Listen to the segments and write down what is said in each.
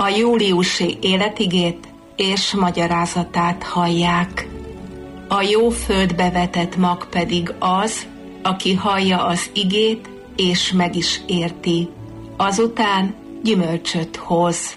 A júliusi életigét és magyarázatát hallják. A jó földbe vetett mag pedig az, aki hallja az igét és meg is érti. Azután gyümölcsöt hoz.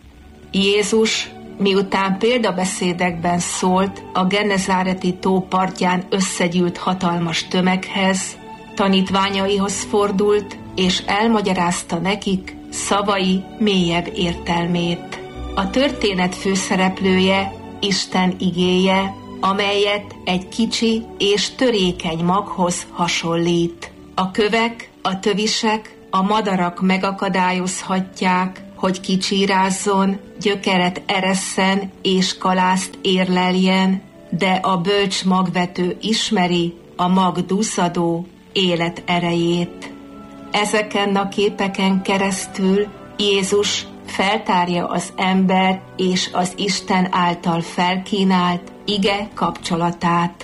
Jézus, miután példabeszédekben szólt a Genezáreti tó partján összegyűlt hatalmas tömeghez, tanítványaihoz fordult, és elmagyarázta nekik szavai mélyebb értelmét. A történet főszereplője Isten igéje, amelyet egy kicsi és törékeny maghoz hasonlít. A kövek, a tövisek, a madarak megakadályozhatják, hogy kicsírázzon, gyökeret eresszen és kalászt érleljen, de a bölcs magvető ismeri a mag duzzadó élet erejét. Ezeken a képeken keresztül Jézus feltárja az ember és az Isten által felkínált ige kapcsolatát.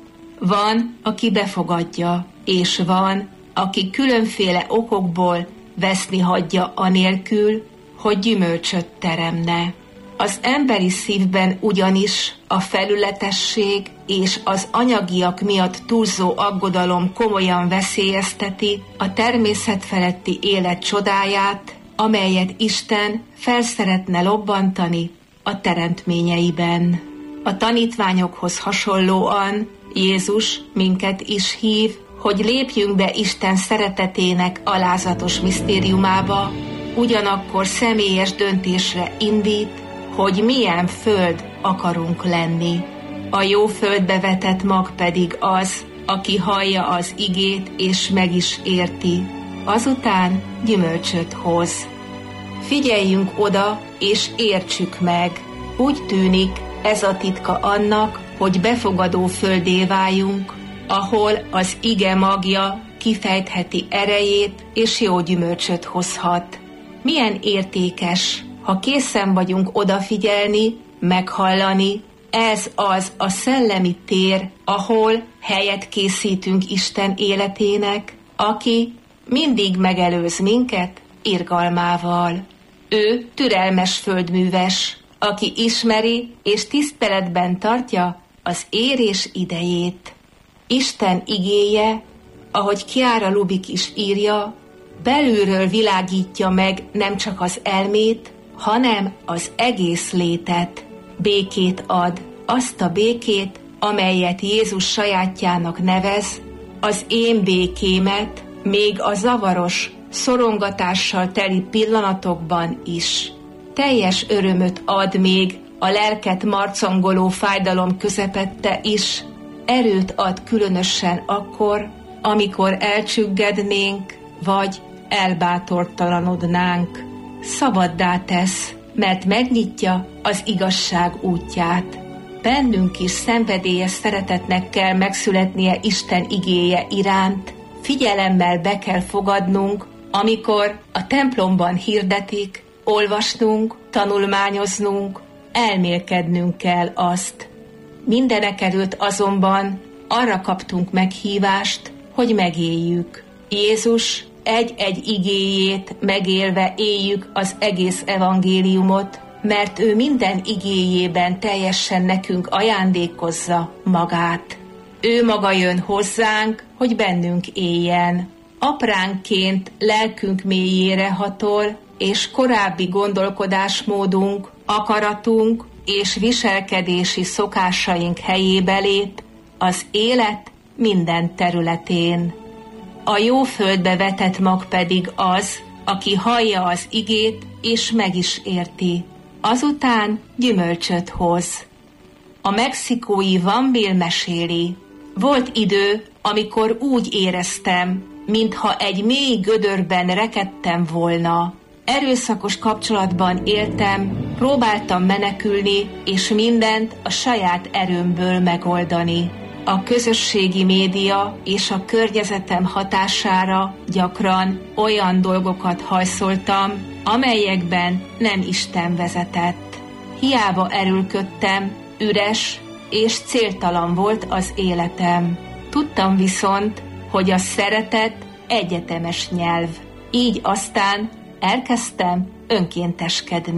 Van, aki befogadja, és van, aki különféle okokból veszni hagyja anélkül, hogy gyümölcsöt teremne. Az emberi szívben ugyanis a felületesség és az anyagiak miatt túlzó aggodalom komolyan veszélyezteti a természet feletti élet csodáját, amelyet Isten fel szeretne lobbantani a teremtményeiben. A tanítványokhoz hasonlóan Jézus minket is hív, hogy lépjünk be Isten szeretetének alázatos misztériumába, ugyanakkor személyes döntésre indít, hogy milyen föld akarunk lenni. A jó földbe vetett mag pedig az, aki hallja az igét és meg is érti. Azután gyümölcsöt hoz. Figyeljünk oda és értsük meg. Úgy tűnik, ez a titka annak, hogy befogadó földé váljunk, ahol az ige magja kifejtheti erejét és jó gyümölcsöt hozhat. Milyen értékes, ha készen vagyunk odafigyelni, meghallani, ez az a szellemi tér, ahol helyet készítünk Isten életének, aki mindig megelőz minket irgalmával. Ő türelmes földműves, aki ismeri és tiszteletben tartja az érés idejét. Isten igéje, ahogy Chiara Lubich is írja, belülről világítja meg nem csak az elmét, hanem az egész létet. Békét ad, azt a békét, amelyet Jézus sajátjának nevez, az én békémet, még a zavaros, szorongatással teli pillanatokban is. Teljes örömöt ad még a lelket marcangoló fájdalom közepette is, erőt ad különösen akkor, amikor elcsüggednénk, vagy elbátortalanodnánk. Szabaddá tesz, mert megnyitja az igazság útját. Bennünk is szenvedélyes szeretetnek kell megszületnie Isten igéje iránt, figyelemmel be kell fogadnunk, amikor a templomban hirdetik, olvasnunk, tanulmányoznunk, elmélkednünk kell azt. Mindenekelőtt azonban arra kaptunk meghívást, hogy megéljük. Jézus egy-egy igéjét megélve éljük az egész evangéliumot, mert ő minden igéjében teljesen nekünk ajándékozza magát. Ő maga jön hozzánk, hogy bennünk éljen. Apránként lelkünk mélyére hatol, és korábbi gondolkodásmódunk, akaratunk és viselkedési szokásaink helyébe lép az élet minden területén. A jó földbe vetett mag pedig az, aki hallja az igét és meg is érti. Azután gyümölcsöt hoz. A mexikói Van Bill meséli: volt idő, amikor úgy éreztem, mintha egy mély gödörben rekedtem volna. Erőszakos kapcsolatban éltem, próbáltam menekülni, és mindent a saját erőmből megoldani. A közösségi média és a környezetem hatására gyakran olyan dolgokat hajszoltam, amelyekben nem Isten vezetett. Hiába erőlködtem, üres és céltalan volt az életem. Tudtam viszont, hogy a szeretet egyetemes nyelv. Így aztán elkezdtem önkénteskedni.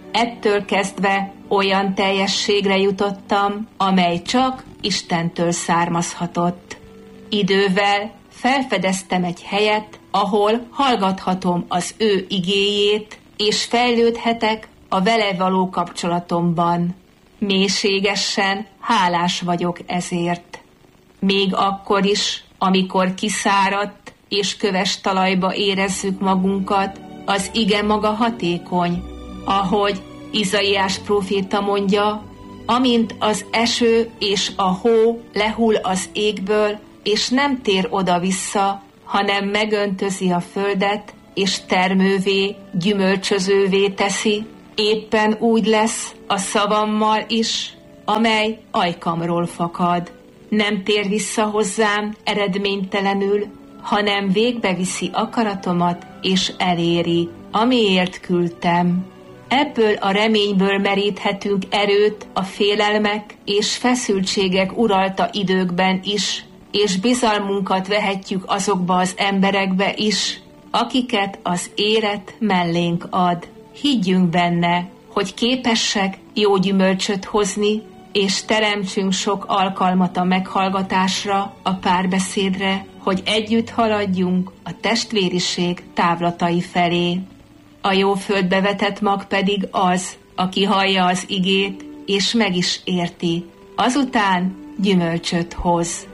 Ettől kezdve olyan teljességre jutottam, amely csak Istentől származhatott. Idővel felfedeztem egy helyet, ahol hallgathatom az ő igéjét, és fejlődhetek a vele való kapcsolatomban. Mélységesen hálás vagyok ezért. Még akkor is, amikor kiszáradt és köves talajba érezzük magunkat, az ige maga hatékony, ahogy Izaiás próféta mondja, amint az eső és a hó lehull az égből, és nem tér oda-vissza, hanem megöntözi a földet, és termővé, gyümölcsözővé teszi, éppen úgy lesz a szavammal is, amely ajkamról fakad. Nem tér vissza hozzám eredménytelenül, hanem végbeviszi akaratomat, és eléri, amiért küldtem. Ebből a reményből meríthetünk erőt a félelmek és feszültségek uralta időkben is, és bizalmunkat vehetjük azokba az emberekbe is, akiket az élet mellénk ad. Higgyünk benne, hogy képesek jó gyümölcsöt hozni, és teremtsünk sok alkalmat a meghallgatásra, a párbeszédre, hogy együtt haladjunk a testvériség távlatai felé. A jó földbe vetett mag pedig az, aki hallja az igét, és meg is érti, azután gyümölcsöt hoz.